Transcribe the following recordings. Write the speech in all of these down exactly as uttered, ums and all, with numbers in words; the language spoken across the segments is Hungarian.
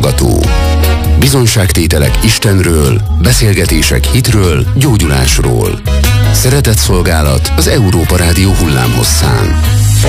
látogató. Bizonyságtételek Istenről, beszélgetések hitről, gyógyulásról. Szeretett szolgálat az Európa Rádió hullámhosszán.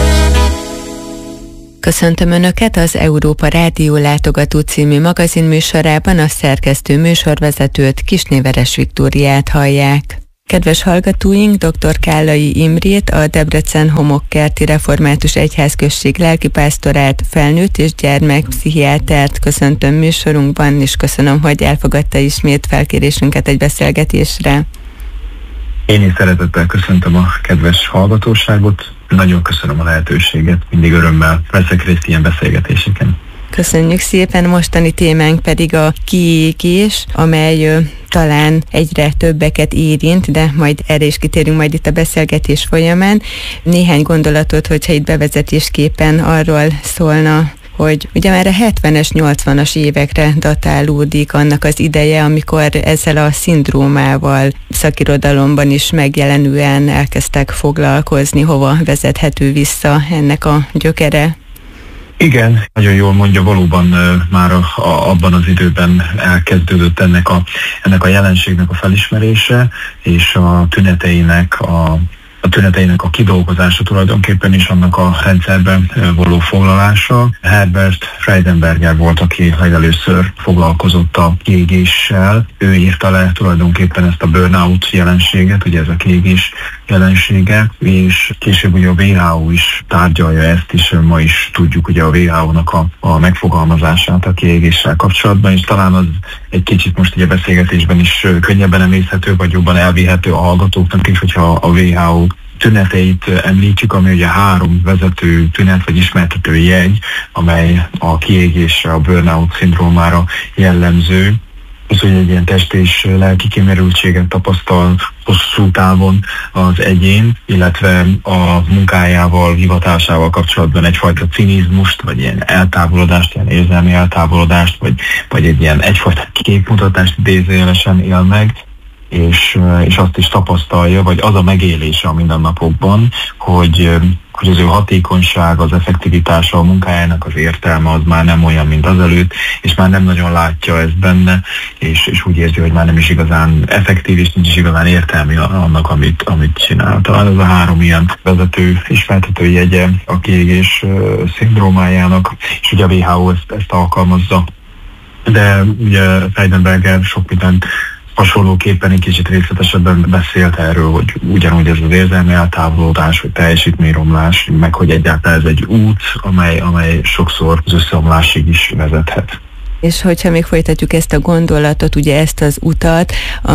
Köszöntöm Önöket az Európa Rádió Látogató című magazinműsorában, a szerkesztő műsorvezetőt, Kisnéveres Viktóriát hallják. Kedves hallgatóink, dr. Kállai Imrét, a Debrecen Homokkerti Református Egyházközség lelkipásztorát, felnőtt és gyermekpszichiátert köszöntöm műsorunkban, és köszönöm, hogy elfogadta ismét felkérésünket egy beszélgetésre. Én is szeretettel köszöntöm a kedves hallgatóságot, nagyon köszönöm a lehetőséget, mindig örömmel veszek részt ilyen beszélgetéseken. Köszönjük szépen, mostani témánk pedig a kiégés, amely ö, talán egyre többeket érint, de majd erre is kitérünk majd itt a beszélgetés folyamán. Néhány gondolatot, hogyha itt bevezetésképpen arról szólna, hogy ugye már a hetvenes, nyolcvanas évekre datálódik annak az ideje, amikor ezzel a szindrómával szakirodalomban is megjelenően elkezdtek foglalkozni, hova vezethető vissza ennek a gyökere. Igen, nagyon jól mondja, valóban uh, már a, a, abban az időben elkezdődött ennek a, ennek a jelenségnek a felismerése, és a tüneteinek a a tüneteinek a kidolgozása tulajdonképpen is, annak a rendszerben való foglalása. Herbert Freudenberger volt, aki legelőször foglalkozott a kiégéssel. Ő írta le tulajdonképpen ezt a burnout jelenséget, ugye ez a kiégés jelensége, és később ugye a dupla vé há ó is tárgyalja ezt, és ma is tudjuk ugye a dupla vé há ó-nak a, a megfogalmazását a kiégéssel kapcsolatban, és talán az egy kicsit most ugye a beszélgetésben is könnyebben emészhető, vagy jobban elvihető a hallgatóknak is, hogyha a dupla vé há ó tüneteit említjük, ami ugye három vezető tünet vagy ismertető jegy, amely a kiégésre, a burnout szindrómára jellemző. Az, hogy egy ilyen test és lelki kimerültséget tapasztal hosszú távon az egyén, illetve a munkájával, hivatásával kapcsolatban egyfajta cinizmust, vagy ilyen eltávolodást, ilyen érzelmi eltávolodást, vagy, vagy egy ilyen egyfajta képmutatást idézőjelesen él meg, és, és azt is tapasztalja, vagy az a megélése a mindennapokban, hogy, hogy az ő hatékonyság, az effektivitása, a munkájának az értelme az már nem olyan, mint azelőtt, és már nem nagyon látja ezt benne, és, és úgy érzi, hogy már nem is igazán effektív, és nincs is igazán értelmi annak, amit, amit csinál. Talán ez a három ilyen vezető és feltető jegye a kiégés szindrómájának, és ugye a dupla vé há ó ezt, ezt alkalmazza. De ugye Freudenberger sok mindent hasonlóképpen egy kicsit részletesebben beszélt erről, hogy ugyanúgy ez az érzelmi eltávolodás, vagy teljesítményromlás, meg hogy egyáltalán ez egy út, amely, amely sokszor az összeomlásig is vezethet. És hogyha még folytatjuk ezt a gondolatot, ugye ezt az utat,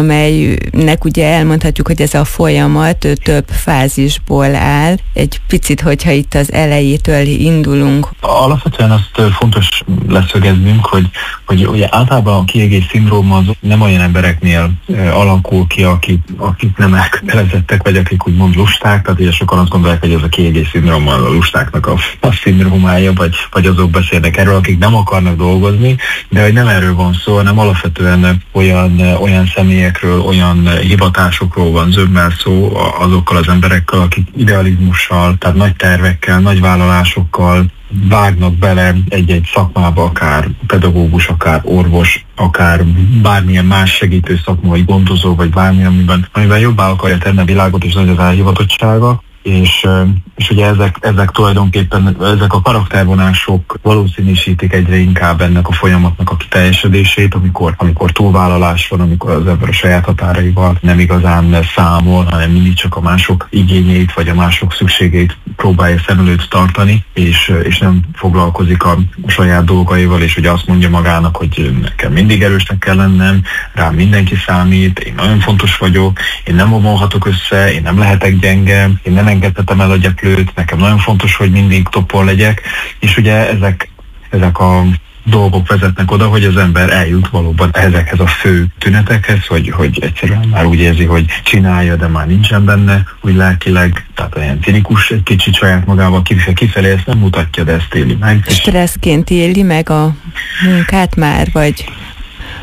amelynek ugye elmondhatjuk, hogy ez a folyamat több fázisból áll. Egy picit, hogyha itt az elejétől indulunk. Alapvetően azt fontos leszögeznünk, hogy, hogy ugye általában a kiégés szindróma az nem olyan embereknél alakul ki, akik, akik nem elkötelezettek, vagy akik úgymond lusták, tehát ugye sokan azt gondolják, hogy ez a kiégés szindróma a lustáknak a, a szindrómája, vagy, vagy azok beszélnek erről, akik nem akarnak dolgozni, de hogy nem erről van szó, hanem alapvetően olyan, olyan személyekről, olyan hivatásokról van zömmel szó azokkal az emberekkel, akik idealizmussal, tehát nagy tervekkel, nagy vállalásokkal vágnak bele egy-egy szakmába, akár pedagógus, akár orvos, akár bármilyen más segítő szakma, vagy gondozó, vagy bármilyen, amiben, amiben jobbá akarja tenni a világot, és nagy az elhivatottsága. És, és ugye ezek, ezek tulajdonképpen, ezek a karaktervonások valószínűsítik egyre inkább ennek a folyamatnak a kiteljesedését, amikor, amikor túlvállalás van, amikor az ember a saját határaival nem igazán számol, hanem mindig csak a mások igényeit vagy a mások szükségeit próbálja szem előtt tartani, és, és nem foglalkozik a, a saját dolgaival, és ugye azt mondja magának, hogy nekem mindig erősnek kell lennem, rám mindenki számít, én nagyon fontos vagyok, én nem omolhatok össze, én nem lehetek gyenge, én nem engedhetem el a gyeplőt, nekem nagyon fontos, hogy mindig toppon legyek, és ugye ezek, ezek a dolgok vezetnek oda, hogy az ember eljut valóban ezekhez a fő tünetekhez, hogy, hogy egyszerűen már úgy érzi, hogy csinálja, de már nincsen benne, úgy lelkileg, tehát olyan cinikus egy kicsit saját magával, kifelé ezt nem mutatja, de ezt éli meg. Stresszként éli meg a munkát már, vagy...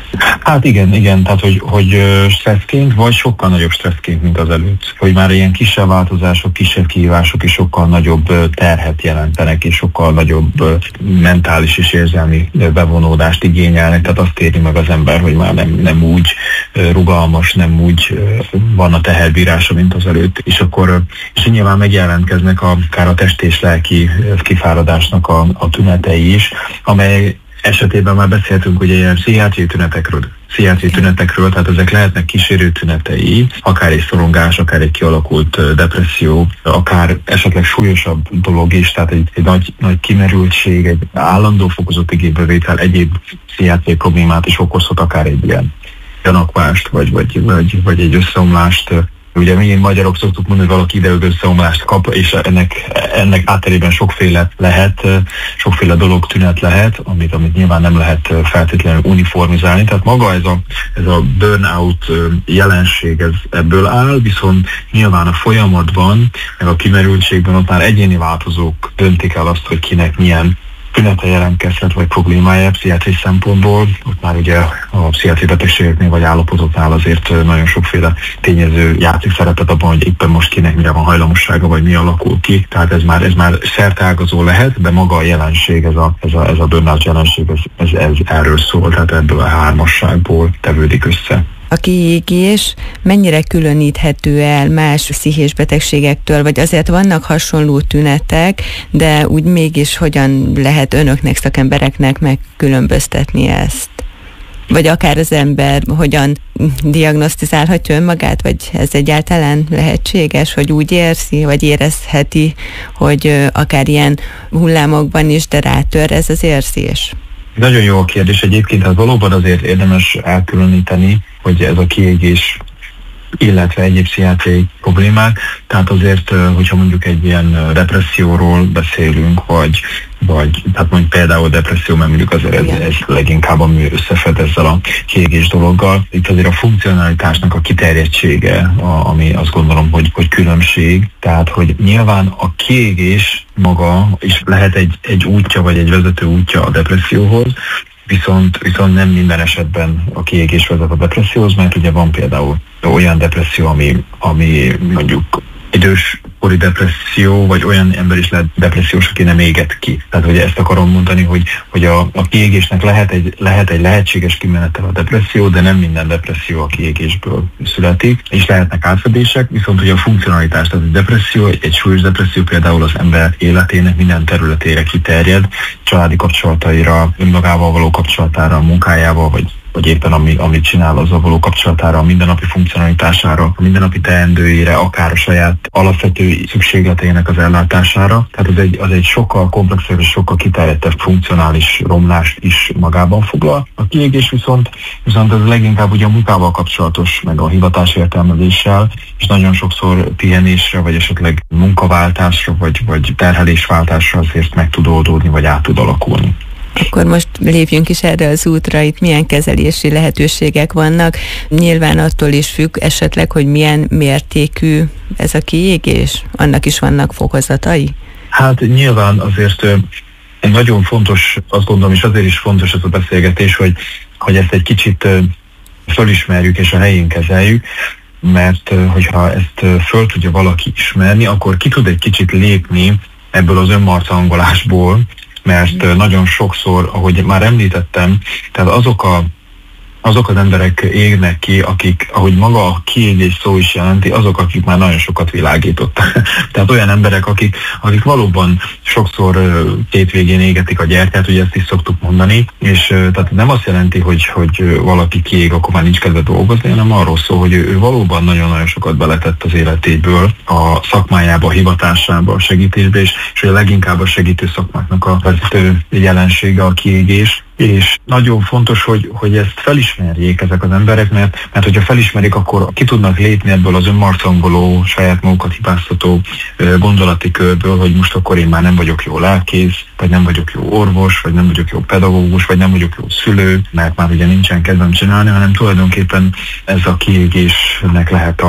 Hát igen, igen, tehát hogy, hogy stresszként, vagy sokkal nagyobb stresszként, mint az előtt. Hogy már ilyen kisebb változások, kisebb kihívások is sokkal nagyobb terhet jelentenek, és sokkal nagyobb mentális és érzelmi bevonódást igényelnek, tehát azt éri meg az ember, hogy már nem, nem úgy rugalmas, nem úgy van a teherbírása, mint az előtt, és akkor és nyilván megjelentkeznek a, akár a testi és lelki kifáradásnak a, a tünetei is, amely esetében már beszéltünk ugye ilyen pszichiátriai tünetekről, pszichiátriai tünetekről, tehát ezek lehetnek kísérő tünetei, akár egy szorongás, akár egy kialakult depresszió, akár esetleg súlyosabb dolog is, tehát egy, egy nagy, nagy kimerültség, egy állandó fokozott igénybevétel egyéb pszichiátriai problémát is okozhat, akár egy ilyen gyanakvást, vagy, vagy, vagy, vagy egy összeomlást. Ugye mi magyarok szoktuk mondani, hogy valaki idejövő összeomlást kap, és ennek, ennek átterében sokféle lehet, sokféle dolog tünet lehet, amit, amit nyilván nem lehet feltétlenül uniformizálni. Tehát maga ez a, ez a burnout jelenség ez ebből áll, viszont nyilván a folyamatban, meg a kimerültségben ott már egyéni változók döntik el azt, hogy kinek milyen tünete jelentkezhet, vagy problémája pszichiátriai szempontból. Ott már ugye a pszichiátriai betegségeknél vagy állapotoknál azért nagyon sokféle tényező játszik szerepet abban, hogy éppen most kinek mire van hajlamossága, vagy mi alakul ki. Tehát ez már, ez már szerteágazó lehet, de maga a jelenség, ez a, ez a, ez a burnout jelenség, ez, ez, ez erről szól, tehát ebből a hármasságból tevődik össze. A kiégés mennyire különíthető el más pszichés betegségektől, vagy azért vannak hasonló tünetek, de úgy mégis hogyan lehet önöknek, szakembereknek megkülönböztetni ezt? Vagy akár az ember hogyan diagnosztizálhatja önmagát, vagy ez egyáltalán lehetséges, hogy úgy érzi, vagy érezheti, hogy akár ilyen hullámokban is, de rátör ez az érzés? Nagyon jó a kérdés egyébként, hát valóban azért érdemes elkülöníteni, hogy ez a kiégés, illetve egyéb pszichiátriai problémák, tehát azért, hogyha mondjuk egy ilyen depresszióról beszélünk, vagy, vagy tehát mondjuk például depresszió, mert mondjuk azért ez, ez leginkább ami összefed ezzel a kiégés dologgal. Itt azért a funkcionalitásnak a kiterjedtsége, a, ami azt gondolom, hogy, hogy különbség, tehát hogy nyilván a kiégés maga is lehet egy, egy útja, vagy egy vezető útja a depresszióhoz, Viszont, viszont nem minden esetben a kiégés vezet a depresszióhoz, mert ugye van például olyan depresszió, ami, ami mondjuk időskori depresszió, vagy olyan ember is lehet depressziós, aki nem éget ki. Tehát ugye ezt akarom mondani, hogy, hogy a, a kiégésnek lehet egy, lehet egy lehetséges kimenetel a depresszió, de nem minden depresszió a kiégésből születik, és lehetnek átfedések, viszont ugye a funkcionalitás, tehát a depresszió, egy, egy súlyos depresszió például az ember életének minden területére kiterjed, családi kapcsolataira, önmagával való kapcsolatára, a munkájával, vagy vagy éppen ami, amit csinál, azzal való kapcsolatára, a mindennapi funkcionalitására, a mindennapi teendőire, akár a saját alapvető szükségleteinek az ellátására. Tehát az egy, az egy sokkal komplexebb és sokkal kiterjedtebb funkcionális romlást is magában foglal. A kiégés viszont, viszont ez leginkább ugye a munkával kapcsolatos, meg a hivatás értelmezéssel, és nagyon sokszor pihenésre, vagy esetleg munkaváltásra, vagy, vagy terhelésváltásra azért meg tud oldódni, vagy át tud alakulni. Akkor most lépjünk is erre az útra, itt milyen kezelési lehetőségek vannak. Nyilván attól is függ esetleg, hogy milyen mértékű ez a kiégés, annak is vannak fokozatai? Hát nyilván azért nagyon fontos, azt gondolom, és azért is fontos ez a beszélgetés, hogy, hogy ezt egy kicsit fölismerjük és a helyén kezeljük, mert hogyha ezt föl tudja valaki ismerni, akkor ki tud egy kicsit lépni ebből az önmarcangolásból, mert nagyon sokszor, ahogy már említettem, tehát azok, a, azok az emberek égnek ki, akik, ahogy maga a kiégés szó is jelenti, azok, akik már nagyon sokat világítottak. Tehát olyan emberek, akik, akik valóban sokszor két végén égetik a gyertyát, ugye ezt is szoktuk mondani, és tehát nem azt jelenti, hogy, hogy valaki kiég, akkor már nincs kedve dolgozni, hanem arról szól, hogy ő, ő valóban nagyon-nagyon sokat beletett az életéből, a szakmájába, a hivatásába, a segítésbe, és, és a leginkább a segítő szakmáknak a vezető jelensége a kiégés. És nagyon fontos, hogy, hogy ezt felismerjék ezek az emberek, mert, mert hogyha felismerik, akkor ki tudnak lépni ebből az önmarcangoló, saját magukat hibáztató gondolati körből, hogy most akkor én már nem vagyok jó lelkész, vagy nem vagyok jó orvos, vagy nem vagyok jó pedagógus, vagy nem vagyok jó szülő, mert már ugye nincsen kedvem csinálni, hanem tulajdonképpen ez a kiégésnek lehet a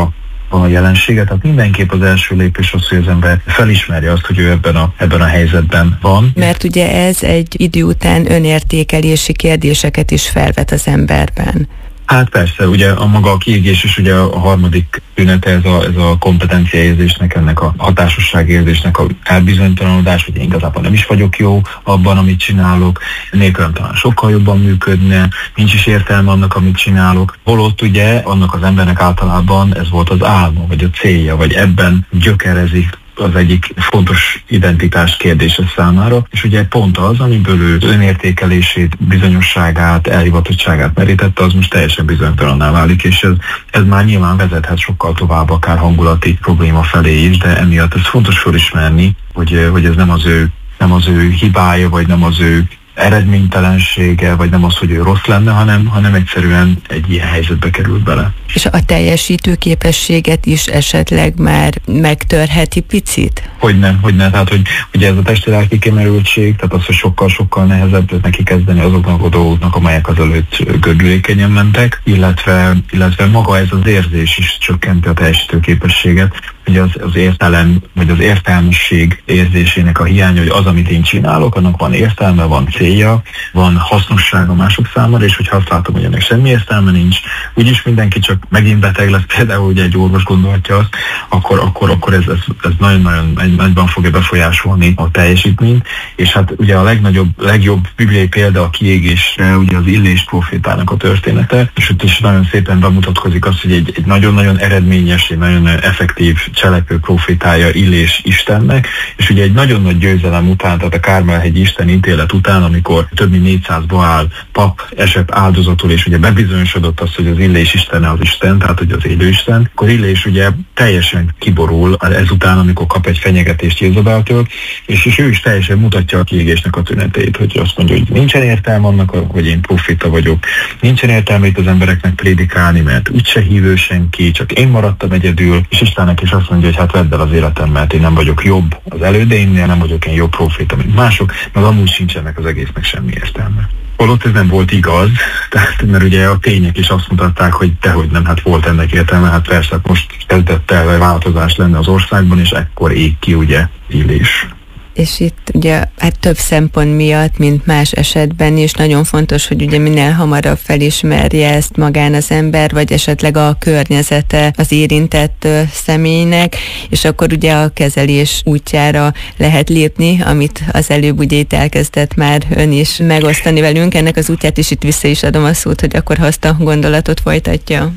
van a jelensége, tehát mindenképp az első lépés az, hogy az ember felismerje azt, hogy ő ebben a, ebben a helyzetben van. Mert ugye ez egy idő után önértékelési kérdéseket is felvet az emberben. Hát persze, ugye a maga a kiégés is ugye a harmadik tünete, ez a, ez a kompetenciaérzésnek, ennek a hatásosságérzésnek a elbizonytalanodás, hogy én igazából nem is vagyok jó abban, amit csinálok, nélkülem talán sokkal jobban működne, nincs is értelme annak, amit csinálok. Holott ugye annak az embernek általában ez volt az álma, vagy a célja, vagy ebben gyökerezik az egyik fontos identitás kérdése számára, és ugye pont az, amiből ő önértékelését, bizonyosságát, elhivatottságát merítette, az most teljesen bizonytalanná válik, és ez, ez már nyilván vezethet sokkal tovább, akár hangulati probléma felé is, de emiatt ez fontos felismerni, hogy, hogy ez nem az ő, nem az ő hibája, vagy nem az ő eredménytelensége, vagy nem az, hogy ő rossz lenne, hanem, hanem egyszerűen egy ilyen helyzetbe került bele. És a teljesítő képességet is esetleg már megtörheti picit? Hogyne, hogyne. Tehát, hogy ugye ez a testi-lelki kimerültség, tehát az, hogy sokkal-sokkal nehezebb neki kezdeni azoknak a dolgoknak, amelyek azelőtt gördülékenyen mentek, illetve, illetve maga ez az érzés is csökkenti a teljesítő képességet, hogy az, az értelem, vagy az értelmesség érzésének a hiánya, hogy az, amit én csinálok, annak van értelme, van célja, van hasznossága mások számára, és hogyha azt látom, hogy ennek semmi értelme nincs, úgyis mindenki csak megint beteg lesz, például ugye egy orvos gondolhatja azt, akkor, akkor, akkor ez, ez, ez nagyon-nagyon nagyban fogja befolyásolni a teljesítményt, és hát ugye a legnagyobb, legjobb bibliai példa a kiégésre, ugye az Illés prófétának a története, és ott is nagyon szépen bemutatkozik az, hogy egy, egy nagyon-nagyon eredményes, egy nagyon effektív cselekvő profétája Illés Istennek, és ugye egy nagyon nagy győzelem után, tehát a Kármel-hegyi Isten ítélet után, amikor több mint négyszáz Baál pap esett áldozatul, és ugye bebizonyosodott az, hogy az Illés Istene az Isten, tehát hogy az élő Isten, akkor Illés ugye teljesen kiborul ezután, amikor kap egy fenyegetést Jézabeltől, és, és ő is teljesen mutatja a kiégésnek a tüneteit, hogy azt mondja, hogy nincsen értelme annak, hogy én profita vagyok, nincsen értelme itt az embereknek prédikálni, mert úgyse hívő senki, csak én maradtam egyedül, és Istennek is azt mondja, hogy hát vedd el az életem, mert én nem vagyok jobb az elődeimnél, nem vagyok én jobb profita, mint mások, meg amúgy sincsenek az egésznek semmi értelme. Holott ez nem volt igaz, tehát, mert ugye a tények is azt mutatták, hogy dehogy nem, hát volt ennek értelme, hát persze most kezdett el változás lenne az országban, és ekkor ég ki ugye Illés. És itt ugye hát több szempont miatt, mint más esetben is nagyon fontos, hogy ugye minél hamarabb felismerje ezt magán az ember, vagy esetleg a környezete az érintett személynek, és akkor ugye a kezelés útjára lehet lépni, amit az előbb ugye itt elkezdett már ön is megosztani velünk. Ennek az útját is itt vissza is adom a szót, hogy akkor ha azt a gondolatot folytatja.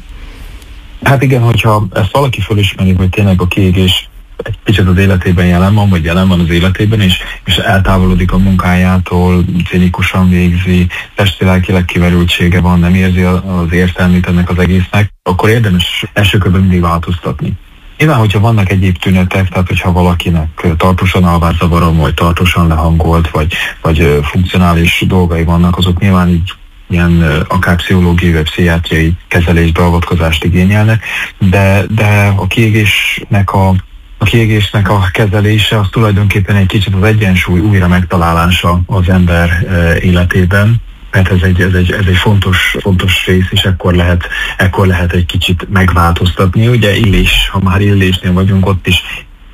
Hát igen, hogyha ezt valaki felismeri, hogy tényleg a kiégés egy kicsit az életében jelen van, vagy jelen van az életében, és, és eltávolodik a munkájától, cinikusan végzi, testi-lelkileg kimerültsége van, nem érzi az értelmét ennek az egésznek, akkor érdemes első körben mindig változtatni. Nyilván, hogyha vannak egyéb tünetek, tehát hogyha valakinek tartósan alvászavara, vagy tartósan lehangolt, vagy, vagy funkcionális dolgai vannak, azok nyilván így ilyen akár pszichológiai vagy pszichiátriai kezelésbe avatkozást igényelnek, de, de a kiégésnek a A kiégésnek a kezelése az tulajdonképpen egy kicsit az egyensúly újra megtalálása az ember életében, mert ez egy, ez egy, ez egy fontos, fontos rész, és ekkor lehet, ekkor lehet egy kicsit megváltoztatni. Ugye Illés, ha már Illésnél vagyunk, ott is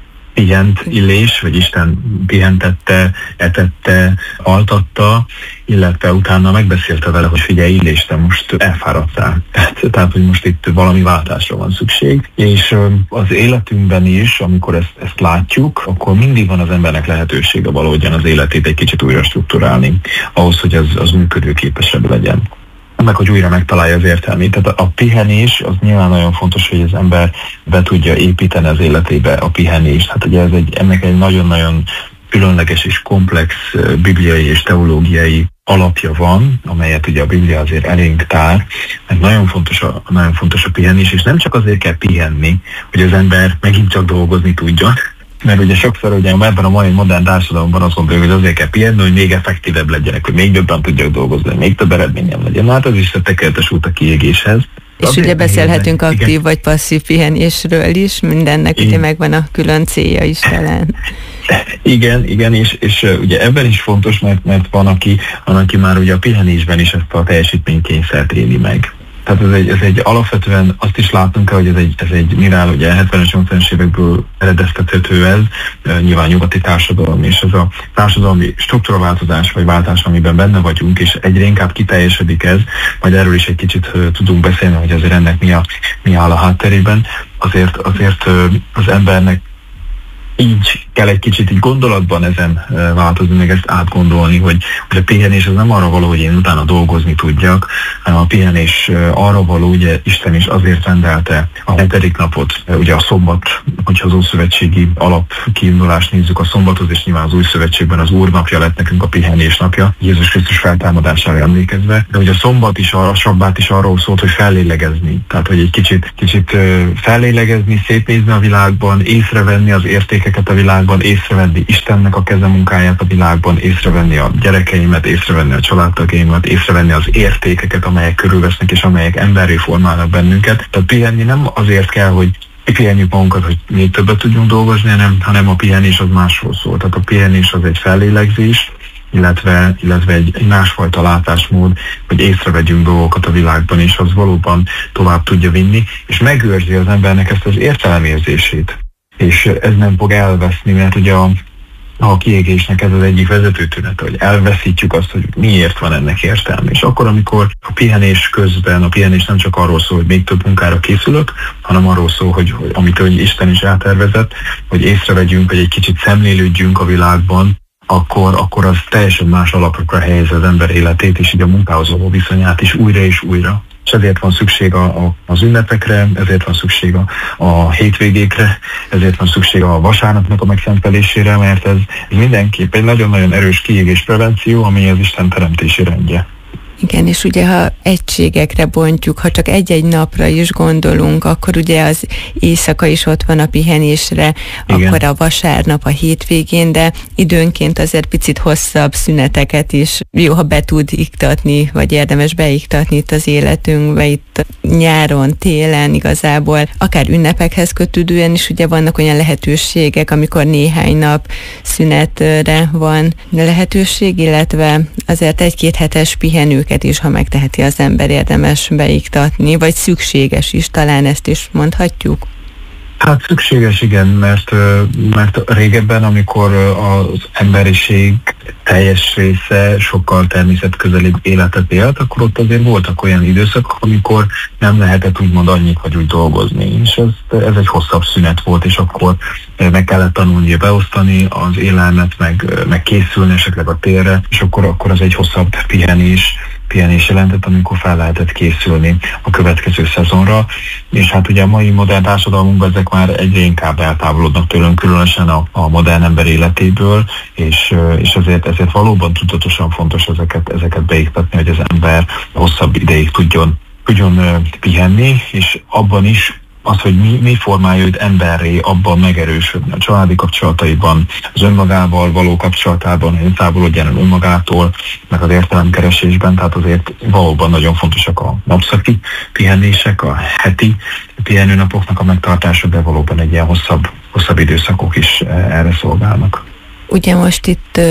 pihent Illés, vagy Isten pihentette, etette, altatta, illetve utána megbeszélte vele, hogy figyelj Illés, te most elfáradtál. Tehát, tehát, hogy most itt valami váltásra van szükség. És az életünkben is, amikor ezt, ezt látjuk, akkor mindig van az embernek lehetősége valahogyan az életét egy kicsit újra strukturálni, ahhoz, hogy az, az működőképesebb legyen. Meg, hogy újra megtalálja az értelmét. Tehát a pihenés az nyilván nagyon fontos, hogy az ember be tudja építeni az életébe a pihenést. Hát ugye ez egy, ennek egy nagyon-nagyon különleges és komplex bibliai és teológiai alapja van, amelyet ugye a Biblia azért elénk tár, mert nagyon fontos a, nagyon fontos a pihenés, és nem csak azért kell pihenni, hogy az ember megint csak dolgozni tudjon, mert ugye sokszor ugye ebben a mai modern társadalomban azt mondjuk, hogy azért kell pihenni, hogy még effektívebb legyenek, hogy még jobban tudjak dolgozni, még több eredményem legyen. Na, hát az is a tekertes út a kiégéshez. És azért ugye beszélhetünk aktív igen. vagy passzív pihenésről is, mindennek igen. ugye megvan a külön célja is talán. Igen, igen, és, és ugye ebben is fontos, mert, mert van, aki, van, aki már ugye a pihenésben is ezt a teljesítménykényszert éli meg. Tehát ez egy, ez egy alapvetően azt is látnunk kell, hogy ez egy, ez egy mirál, ugye hetvenes, nyolcvanas évekből eredeztethető ez, nyilván nyugati társadalom, és ez a társadalmi struktúraváltozás vagy váltás, amiben benne vagyunk, és egyre inkább kiteljesedik ez, majd erről is egy kicsit tudunk beszélni, hogy azért ennek mi, a, mi áll a hátterében. Azért, azért az embernek így kell egy kicsit így gondolatban ezen változni, meg ezt átgondolni, hogy, hogy a pihenés az nem arra való, hogy én utána dolgozni tudjak, hanem a pihenés arra való, ugye Isten is azért rendelte a hetedik napot, ugye a szombat, hogyha az ószövetségi alapkiindulást nézzük, a szombatot, és nyilván az új szövetségben az Úr napja lett nekünk a pihenés napja, Jézus Krisztus feltámadására emlékezve, de ugye a szombat is, a sabbát is arról szólt, hogy fellélegezni, tehát hogy egy kicsit, kicsit fellélegezni, szétnézni a világban, észrevenni az értékeket a világban, észrevenni Istennek a kezemunkáját a világban, észrevenni a gyerekeimet, észrevenni a családtagjaimat, észrevenni az értékeket, amelyek körülvesznek és amelyek emberré formálnak bennünket. Tehát pihenni nem azért kell, hogy pihenjük magunkat, hogy még többet tudjunk dolgozni, hanem, hanem a pihenés az másról szól. Tehát a pihenés az egy fellélegzés, illetve, illetve egy, egy másfajta látásmód, hogy észrevegyünk dolgokat a világban, és az valóban tovább tudja vinni, és megőrzi az embernek ezt az értelemérzését. És ez nem fog elveszni, mert ugye a, a kiégésnek ez az egyik vezető tünet, hogy elveszítjük azt, hogy miért van ennek értelme. És akkor, amikor a pihenés közben, a pihenés nem csak arról szól, hogy még több munkára készülök, hanem arról szól, hogy, hogy amit hogy Isten is eltervezett, hogy észrevegyünk, hogy egy kicsit szemlélődjünk a világban, akkor, akkor az teljesen más alapokra helyez az ember életét, és így a munkához való viszonyát is újra és újra. És ezért van szükség a, a, az ünnepekre, ezért van szükség a, a hétvégékre, ezért van szükség a vasárnapnak a megszentelésére, mert ez, ez mindenképp egy nagyon-nagyon erős kiégés prevenció, ami az Isten teremtési rendje. Igen, és ugye ha egységekre bontjuk, ha csak egy-egy napra is gondolunk, akkor ugye az éjszaka is ott van a pihenésre, igen, akkor a vasárnap a hétvégén, de időnként azért picit hosszabb szüneteket is jó, ha be tud iktatni, vagy érdemes beiktatni itt az életünkbe, itt nyáron, télen igazából, akár ünnepekhez kötődően is ugye vannak olyan lehetőségek, amikor néhány nap szünetre van lehetőség, illetve azért egy-két hetes pihenők is, ha megteheti az ember, érdemes beiktatni, vagy szükséges is, talán ezt is mondhatjuk? Hát szükséges, igen, mert, mert régebben, amikor az emberiség teljes része sokkal természetközelibb életet élt, akkor ott azért voltak olyan időszakok, amikor nem lehetett úgymond annyit vagy úgy dolgozni, és ez, ez egy hosszabb szünet volt, és akkor meg kellett tanulni beosztani az élelmet, meg, meg készülni esetleg a térre, és akkor, akkor az egy hosszabb pihenés, pihenés jelentett, amikor fel lehetett készülni a következő szezonra, és hát ugye a mai modern társadalmunkban ezek már egyre inkább eltávolodnak tőlünk, különösen a, a modern ember életéből, és, és ezért, ezért valóban tudatosan fontos ezeket, ezeket beiktatni, hogy az ember hosszabb ideig tudjon, tudjon pihenni, és abban is az, hogy mi, mi formálja őt emberré, abban megerősödni a családi kapcsolataiban, az önmagával való kapcsolatában, hogy távolodjon el önmagától, meg az értelemkeresésben, tehát azért valóban nagyon fontosak a napszaki pihenések, a heti pihenőnapoknak a megtartása, de valóban egy ilyen hosszabb, hosszabb időszakok is erre szolgálnak. Ugye most itt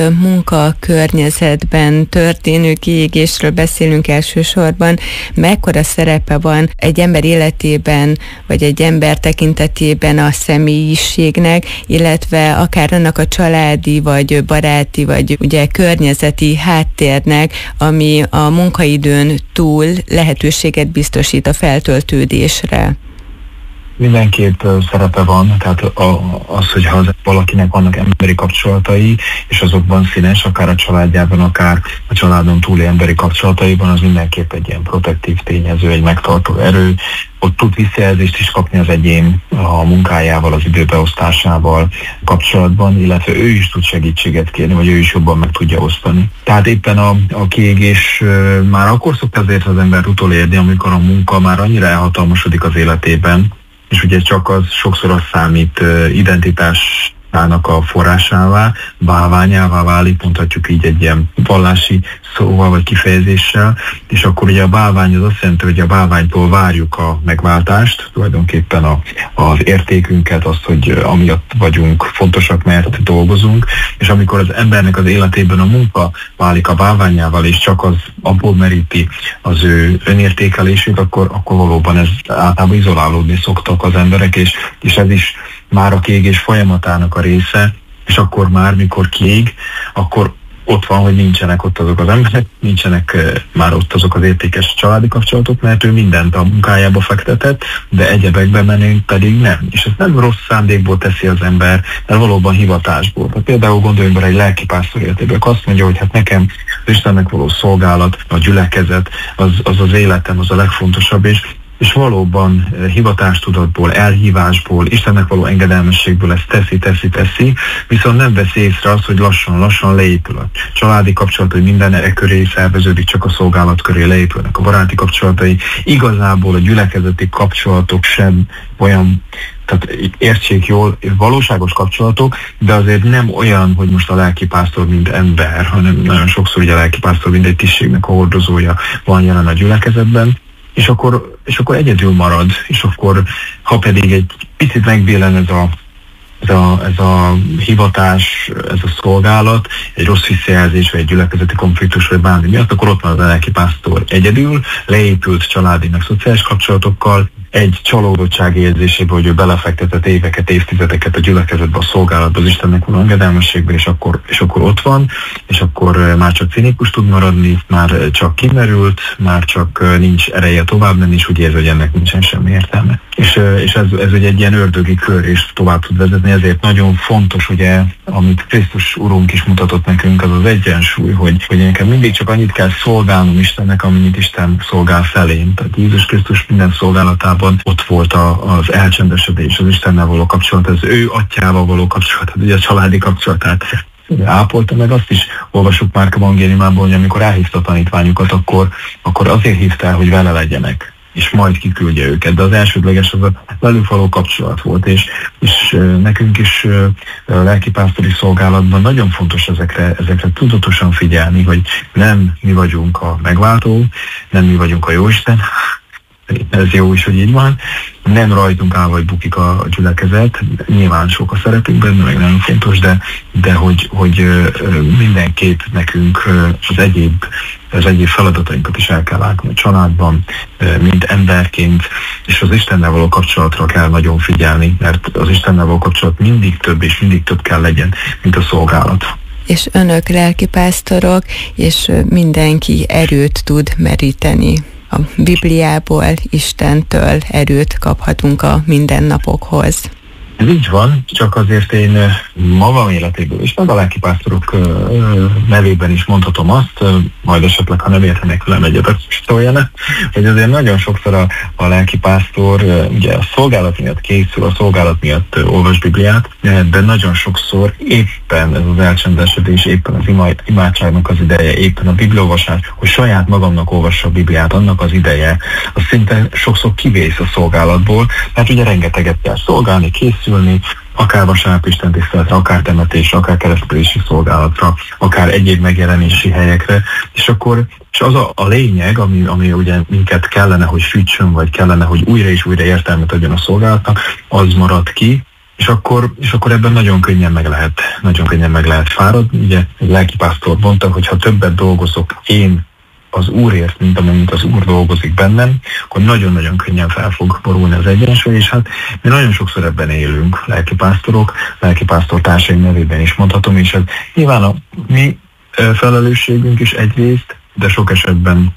munkakörnyezetben történő kiégésről beszélünk elsősorban. Mekkora szerepe van egy ember életében, vagy egy ember tekintetében a személyiségnek, illetve akár annak a családi, vagy baráti, vagy ugye környezeti háttérnek, ami a munkaidőn túl lehetőséget biztosít a feltöltődésre? Mindenképp szerepe van, tehát az, hogyha az valakinek vannak emberi kapcsolatai, és azokban színes, akár a családjában, akár a családon túli emberi kapcsolataiban, az mindenképp egy ilyen protektív tényező, egy megtartó erő. Ott tud visszajelzést is kapni az egyén a munkájával, az időbeosztásával kapcsolatban, illetve ő is tud segítséget kérni, vagy ő is jobban meg tudja osztani. Tehát éppen a, a kiégés már akkor szokta azért az ember utolérni, amikor a munka már annyira elhatalmasodik az életében, és ugye csak az sokszor az számít identitás állnak a forrásává, bálványává válik, mondhatjuk így egy ilyen vallási szóval vagy kifejezéssel, és akkor ugye a bálvány az azt jelenti, hogy a bálványtól várjuk a megváltást, tulajdonképpen a, az értékünket, azt, hogy amiatt vagyunk fontosak, mert dolgozunk, és amikor az embernek az életében a munka válik a bálványával, és csak az abból meríti az ő önértékelését, akkor, akkor valóban ez általában izolálódni szoktak az emberek, és, és ez is már a kiégés folyamatának a része, és akkor már, mikor kiég, akkor ott van, hogy nincsenek ott azok az emberek, nincsenek már ott azok az értékes családi kapcsolatok, mert ő mindent a munkájába fektetett, de egyebekben menünk pedig nem. És ez nem rossz szándékból teszi az ember, mert valóban hivatásból. Tehát például gondoljunk bele egy lelkipásztor életében, azt mondja, hogy hát nekem az Istennek való szolgálat, a gyülekezet, az az, az életem, az a legfontosabb, és és valóban hivatástudatból, elhívásból, Istennek való engedelmességből ezt teszi, teszi, teszi, viszont nem veszi észre azt, hogy lassan-lassan leépül a családi kapcsolatai, minden e köré szerveződik, csak a szolgálat köré leépülnek a baráti kapcsolatai. Igazából a gyülekezeti kapcsolatok sem olyan, tehát értsék jól, valóságos kapcsolatok, de azért nem olyan, hogy most a lelkipásztor mint ember, hanem nagyon sokszor ugye a lelkipásztor mint egy tisztségnek a hordozója van jelen a gyülekezetben, és akkor, és akkor egyedül marad, és akkor, ha pedig egy picit megbélen ez a, ez a, ez a hivatás, ez a szolgálat, egy rossz visszajelzés, vagy egy gyülekezeti konfliktus, vagy bármi miatt, akkor ott van a lelkipásztor egyedül, leépült családi meg szociális kapcsolatokkal, egy csalódottság érzéséből, hogy ő belefektetett éveket, évtizedeket a gyülekezetbe, a szolgálatba, az Istennek való engedelmességbe, és akkor, és akkor ott van, és akkor már csak cinikus tud maradni, már csak kimerült, már csak nincs ereje tovább menni, és úgy érzi, hogy ennek nincsen semmi értelme. És, és ez, ez ugye egy ilyen ördögi kör, és tovább tud vezetni, ezért nagyon fontos, ugye, amit Krisztus Urunk is mutatott nekünk, az az egyensúly, hogy, hogy nekem mindig csak annyit kell szolgálnom Istennek, amennyit Isten szolgál felém. Tehát Jézus Krisztus minden szolgálatában ott volt a, az elcsendesedés, az Istennel való kapcsolat, az ő atyával való kapcsolat, ugye a családi kapcsolatát ápolta, meg azt is olvasjuk Márk evangéliumában, hogy amikor elhívta a tanítványokat, akkor, akkor azért hívta el, hogy vele legyenek, és majd kiküldje őket, de az elsődleges az a velük való kapcsolat volt, és, és nekünk is a lelkipásztori szolgálatban nagyon fontos ezekre, ezekre tudatosan figyelni, hogy nem mi vagyunk a megváltó, nem mi vagyunk a Jóisten, ez jó is, hogy így van. Nem rajtunk áll, vagy bukik a gyülekezet. Nyilván sok a szerepünk benne, meg nagyon fontos, de, de hogy, hogy mindenképp nekünk az egyéb, az egyéb feladatainkat is el kell látni a családban, mint emberként, és az Istennel való kapcsolatra kell nagyon figyelni, mert az Istennel való kapcsolat mindig több, és mindig több kell legyen, mint a szolgálat. És önök lelkipásztorok, és mindenki erőt tud meríteni. A Bibliából, Istentől erőt kaphatunk a mindennapokhoz. Ez így van, csak azért én magam életéből is, meg a lelkipásztorok nevében is mondhatom azt, majd esetleg, ha nem értenek velem egyet, szóljanak, hogy azért nagyon sokszor a, a lelkipásztor ugye a szolgálat miatt készül, a szolgálat miatt olvas Bibliát, de nagyon sokszor éppen ez az elcsendesedés, éppen az ima, imádságnak az ideje, éppen a bibliaolvasás, hogy saját magamnak olvassa a Bibliát, annak az ideje, az szinte sokszor kivész a szolgálatból, mert ugye rengeteget kell szolgálni, készül, akár vasárnap istentiszteletre, akár temetésre, akár keresztelési szolgálatra, akár egyéb megjelenési helyekre, és akkor és az a, a lényeg, ami, ami ugye minket kellene, hogy fűtsön, vagy kellene, hogy újra és újra értelmet adjon a szolgálatnak, az marad ki, és akkor, és akkor ebben nagyon könnyen meg lehet, nagyon könnyen meg lehet fáradni. Ugye egy lelkipásztor mondta, hogy ha többet dolgozok én az Úrért, mint amennyit az Úr dolgozik bennem, akkor nagyon-nagyon könnyen fel fog borulni az egyensúly, és hát mi nagyon sokszor ebben élünk, lelkipásztorok, lelkipásztor társaim nevében is mondhatom, és ez nyilván a mi felelősségünk is egyrészt, de sok esetben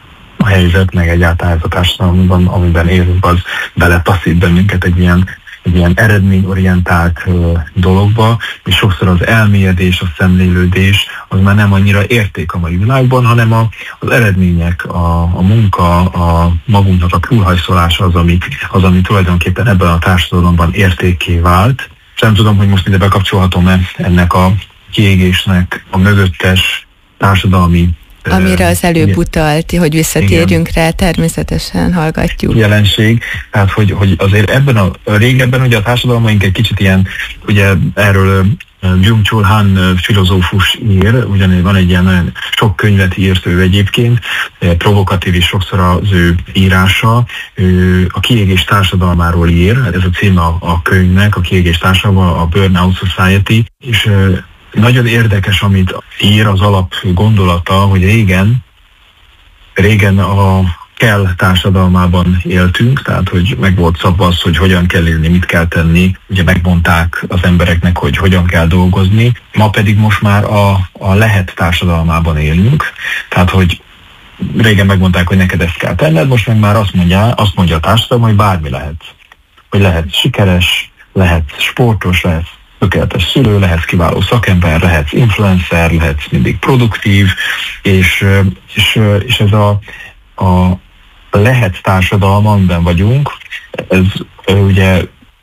a helyzet, meg egyáltalán ez a társadalomban, amiben élünk, az beletaszít bennünket egy ilyen egy ilyen eredményorientált uh, dologba, és sokszor az elmélyedés, a szemlélődés az már nem annyira érték a mai világban, hanem a, az eredmények, a, a munka, a magunknak a túlhajszolása az ami, az, ami tulajdonképpen ebben a társadalomban értékké vált. És nem tudom, hogy most ide bekapcsolhatom-e ennek a kiégésnek a mögöttes társadalmi Amire az előbb igen. utalt, hogy visszatérjünk igen. rá, természetesen hallgatjuk. Jelenség, tehát hogy, hogy azért ebben a régebben ugye a társadalmaink egy kicsit ilyen, ugye erről Byung-Chul Han filozófus ír, ugyanis van egy ilyen nagyon sok könyvet írt ő egyébként, provokatív is sokszor az ő írása, ő a kiégés társadalmáról ír, ez a címe a, a könyvnek, a kiégés társadalma, a Burnout Society, és nagyon érdekes, amit ír, az alap gondolata, hogy régen, régen a kell társadalmában éltünk, tehát hogy meg volt szabva az, hogy hogyan kell élni, mit kell tenni, ugye megmondták az embereknek, hogy hogyan kell dolgozni, ma pedig most már a, a lehet társadalmában élünk, tehát hogy régen megmondták, hogy neked ezt kell tenned, most meg már azt mondja, azt mondja a társadalom, hogy bármi lehet. Hogy lehet sikeres, lehet sportos, lehet tökéletes szülő, lehetsz kiváló szakember, lehetsz influencer, lehetsz mindig produktív, és, és, és ez a, a lehet társadalom, amiben vagyunk, ez ugye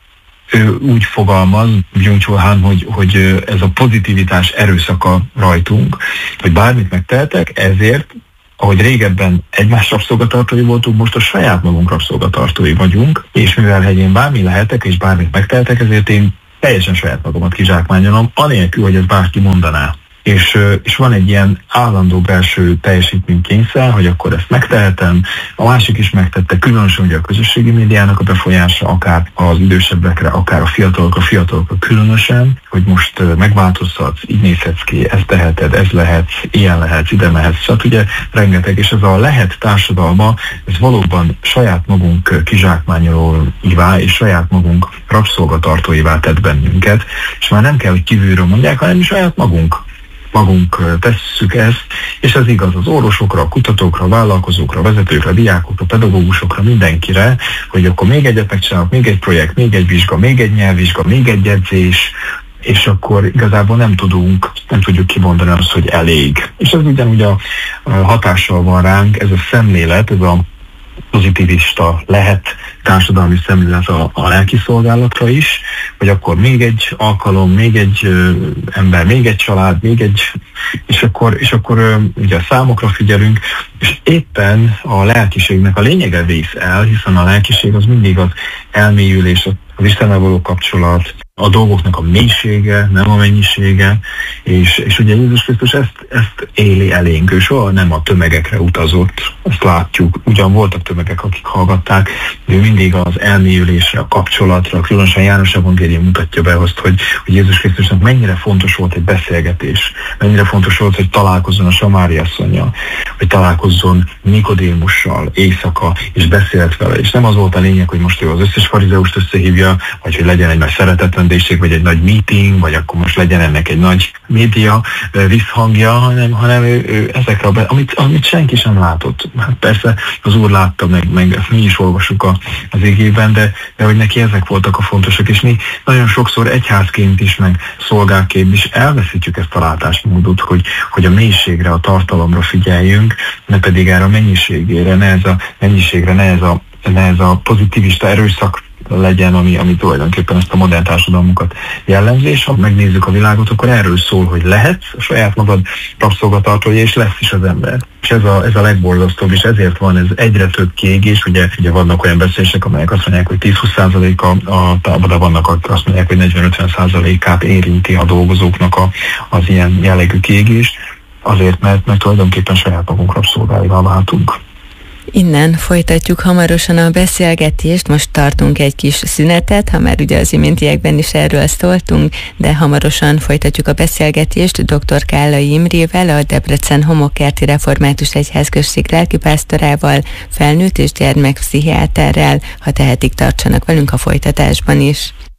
ő úgy fogalmaz, Byung-Chul Han, hogy, hogy ez a pozitivitás erőszaka rajtunk, hogy bármit megtehetek, ezért, ahogy régebben egymás rabszolgatartói voltunk, most a saját magunk rabszolgatartói vagyunk, és mivel hogy én bármi lehetek, és bármit megtehetek, ezért én teljesen saját magamat kizsákmányolom, anélkül, hogy ez bárki mondaná. És, és van egy ilyen állandó belső teljesítménykényszer, hogy akkor ezt megtehetem, a másik is megtette, különösen ugye a közösségi médiának a befolyása, akár az idősebbekre, akár a fiatalokra, a fiatalokra különösen, hogy most megváltozhatsz, így nézhetsz ki, ezt teheted, ez lehetsz, ilyen lehetsz, ide mehetsz. Tehát ugye rengeteg, és ez a lehet társadalma, ez valóban saját magunk kizsákmányolóivá és saját magunk rabszolgatartóivá tett bennünket, és már nem kell, hogy kívülről mondják, hanem mi saját magunk. magunk tesszük ezt, és ez igaz az orvosokra, a kutatókra, a vállalkozókra, a vezetőkre, a diákokra, a pedagógusokra, mindenkire, hogy akkor még egyet megcsinálok, még egy projekt, még egy vizsga, még egy nyelvvizsga, még egy edzés, és akkor igazából nem tudunk, nem tudjuk kimondani azt, hogy elég. És ez ugyanúgy a, a hatással van ránk, ez a szemlélet, ez a pozitivista lehet társadalmi szemlélet a, a lelkiszolgálatra is, hogy akkor még egy alkalom, még egy ö, ember, még egy család, még egy, és akkor, és akkor ö, ugye a számokra figyelünk, és éppen a lelkiségnek a lényege vész el, hiszen a lelkiség az mindig az elmélyülés, az Istennel való kapcsolat, a dolgoknak a mélysége, nem a mennyisége, és, és ugye Jézus Krisztus ezt, ezt éli elénk, ő soha nem a tömegekre utazott, ezt látjuk, ugyan voltak tömegek, akik hallgatták, de ő mindig az elmélyülésre, a kapcsolatra, különösen János evangélium mutatja be azt, hogy, hogy Jézus Krisztusnak mennyire fontos volt egy beszélgetés, mennyire fontos volt, hogy találkozzon a Samári asszonnyal, hogy találkozzon Nikodémussal éjszaka, és beszélt vele, és nem az volt a lényeg, hogy most ő az összes farizeust összehívja, vagy hogy legyen egy nagy szeretetvendégség, vagy egy nagy meeting, vagy akkor most legyen ennek egy nagy média visszhangja, hanem, hanem ő, ő ezekre, a, amit, amit senki sem látott. Hát persze az Úr látta, meg, meg mi is olvasjuk a, az igében, de, de hogy neki ezek voltak a fontosak, és mi nagyon sokszor egyházként is, meg szolgákként is elveszítjük ezt a látásmódot, hogy, hogy a mélységre, a tartalomra figyeljünk, ne pedig erre a mennyiségére, ne ez a mennyiségre, ne ez a, ne ez a pozitivista erőszak legyen, ami, ami tulajdonképpen ezt a modern társadalmunkat jellemzi, és ha megnézzük a világot, akkor erről szól, hogy lehetsz a saját magad rabszolgatartója, és lesz is az ember. És ez a, ez a legborzasztóbb, és ezért van ez egyre több kiégés, ugye, ugye vannak olyan beszélések, amelyek azt mondják, hogy tíz-húsz százaléka a tábada, vannak, akik azt mondják, hogy negyven-ötven százalékát érinti a dolgozóknak a, az ilyen jellegű kiégés, azért, mert, mert tulajdonképpen saját magunk rabszolgáivá váltunk. Innen folytatjuk hamarosan a beszélgetést, most tartunk egy kis szünetet, ha már ugye az iméntiekben is erről szóltunk, de hamarosan folytatjuk a beszélgetést dr. Kállai Imrével, a Debrecen Homokkerti Református Egyházközség lelkipásztorával, felnőtt és gyermekpszichiáterrel. Ha tehetik, tartsanak velünk a folytatásban is.